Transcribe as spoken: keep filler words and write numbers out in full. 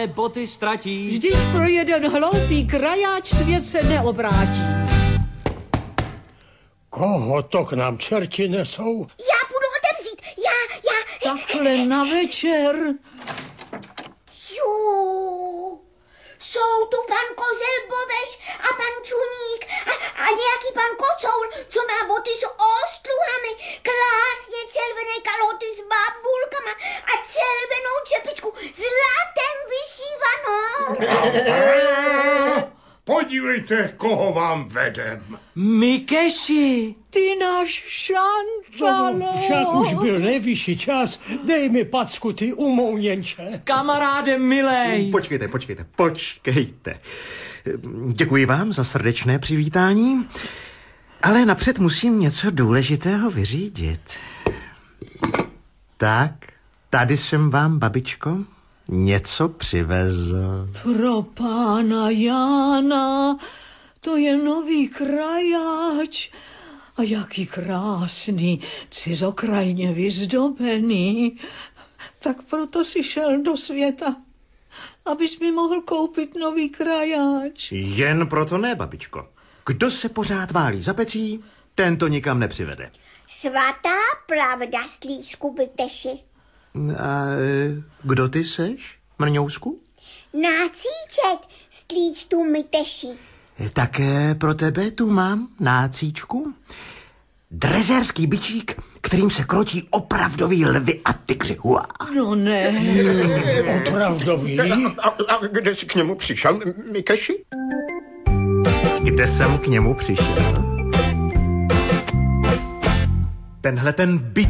boty ztratí. Vždyť pro jeden hloupý krajáč svět se neobrátí. Koho to k nám čerti nesou? Já budu otevřít, já, já... Takhle na večer. Jo, jsou tu pan Kozel Bobeš a pan Čuník a, a nějaký pan Kocoul, co má boty s ostluhami, krásně červené kaloty s babulkama a červenou čepičku zlatem vyšívanou. Podívejte, koho vám vedem. Mikeši. Ty náš Šantalo. Však už byl nejvyšší čas, dej mi packu, ty umouněnče. Kamaráde milej. Počkejte, počkejte, počkejte. Děkuji vám za srdečné přivítání, ale napřed musím něco důležitého vyřídit. Tak, tady jsem vám, babičko, něco přivezl. Pro pána Jána, to je nový krajáč. A jaký krásný, cizokrajně vyzdobený. Tak proto si šel do světa, abys mi mohl koupit nový krajáč. Jen proto ne, babičko. Kdo se pořád válí za pecí, ten to nikam nepřivede. Svatá pravda, Slíčku Byteši. A kdo ty seš, Mrňousku? Nácíček, Slíčku Myteši. Také pro tebe tu mám nácíčku. Drezérský bičík, kterým se krotí opravdový lvy a tygři. Hua. No ne. Opravdový? A, a, a kde jsi k němu přišel, Mikeši? Kde jsem k němu přišel? Tenhle ten bič